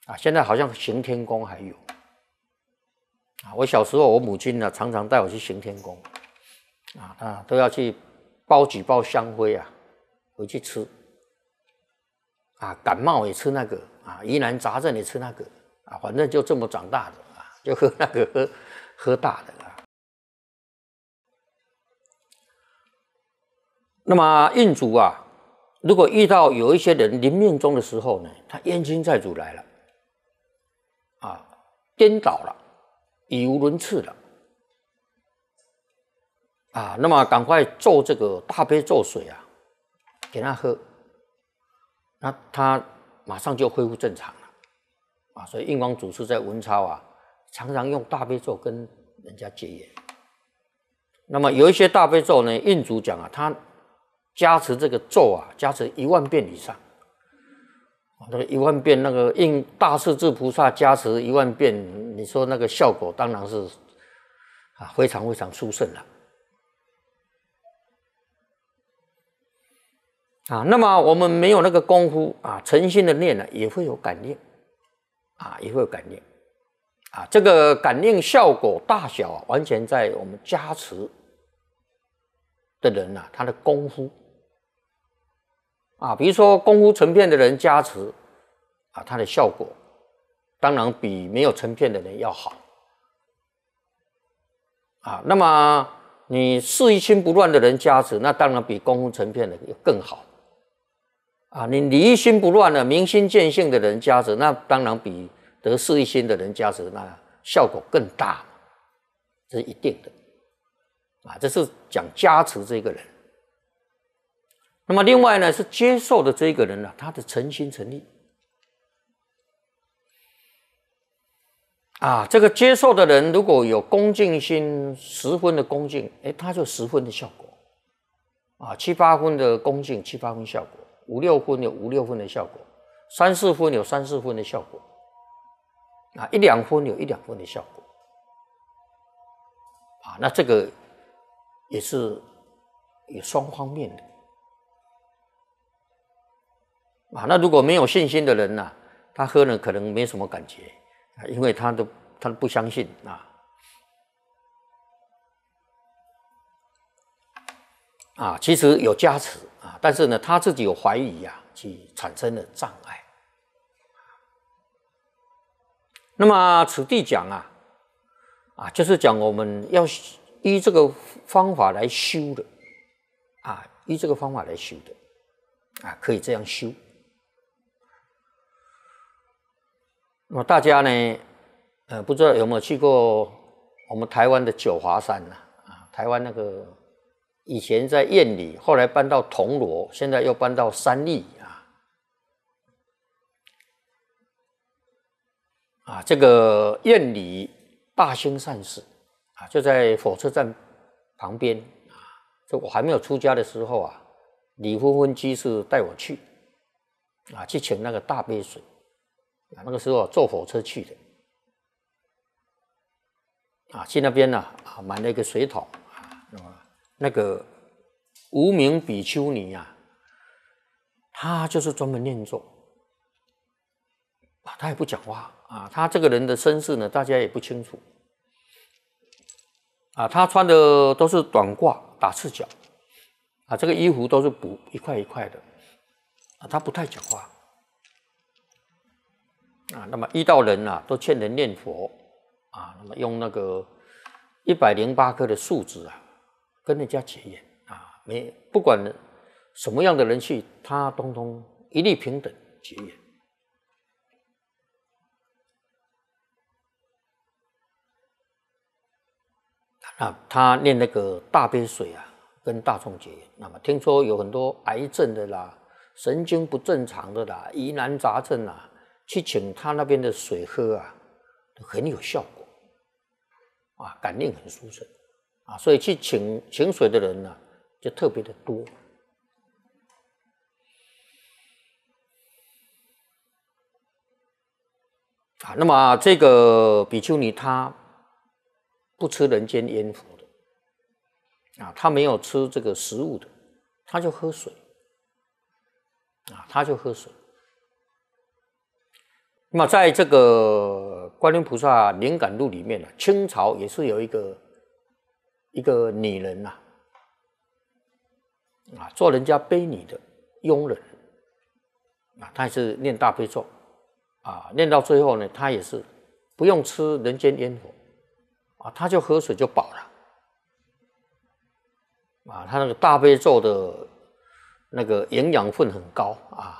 啊，现在好像行天宫还有啊。我小时候，我母亲呢常常带我去行天宫啊，都要去包几包香灰啊回去吃啊，感冒也吃那个啊，疑难杂症也吃那个啊，反正就这么长大的啊，就喝那个喝大的啊。那么印主啊，如果遇到有一些人临命终的时候呢，他冤亲债主来了啊，颠倒了，语无伦次了啊，那么赶快做这个大悲咒水啊，给他喝，那他马上就恢复正常了啊。所以印光祖师在文钞啊，常常用大悲咒跟人家结缘。那么有一些大悲咒呢，印主讲啊，他加持这个咒啊，加持10000遍以上。那个10000遍，那个应大势至菩萨加持10000遍，你说那个效果当然是啊非常非常殊胜了啊。那么我们没有那个功夫啊，诚心的念呢，也会有感应啊，也会有感应啊。这个感应效果大小啊，完全在我们加持的人啊，他的功夫。啊，比如说功夫成片的人加持啊，它的效果当然比没有成片的人要好啊。那么你事一心不乱的人加持，那当然比功夫成片的更好啊。你理一心不乱的明心见性的人加持，那当然比得事一心的人加持，那效果更大，这是一定的啊。这是讲加持这个人。那么另外呢，是接受的这个人呢，他的诚心诚意啊，这个接受的人如果有恭敬心，10分的恭敬，他就10分的效果啊，7、8分的恭敬，7、8分效果，5、6分有5、6分的效果，3、4分有3、4分的效果啊，1、2分有1、2分的效果啊，那这个也是有双方面的。啊，那如果没有信心的人呢，他喝呢可能没什么感觉啊，因为他都不相信啊，其实有加持啊，但是呢他自己有怀疑啊，去产生了障碍。那么此地讲啊，就是讲我们要依这个方法来修的啊，依这个方法来修的啊，可以这样修。那么大家呢，不知道有没有去过我们台湾的九华山啊？台湾那个以前在燕里，后来搬到铜锣，现在又搬到三立啊。这个燕里大兴善寺啊，就在火车站旁边啊。这我还没有出家的时候啊，李芬芬居士带我去啊，去请那个大杯水。那个时候坐火车去的啊，去那边买了一个水桶啊，那个无名比丘尼他就是专门念咒啊，他也不讲话啊，他这个人的身世呢，大家也不清楚啊，他穿的都是短褂打赤脚啊，这个衣服都是补一块一块的啊，他不太讲话。啊，那么遇到人都劝人念佛啊，那么用那个108颗的树脂跟人家结缘啊，不管什么样的人去，他通通一律平等结缘。那他念那个大悲水跟大众结缘。那么听说有很多癌症的啦、神经不正常的啦、疑难杂症去请他那边的水喝很有效果啊，感应很殊胜啊，所以去请水的人就特别的多啊。那么这个比丘尼他不吃人间烟火的啊，他没有吃这个食物的，他就喝水啊，他就喝水。 那么在这个观音菩萨灵感录里面呢，清朝也是有一个女人呐，做人家婢女的佣人她也是念大悲咒念到最后呢，她也是不用吃人间烟火她就喝水就饱了她那个大悲咒的那个营养分很高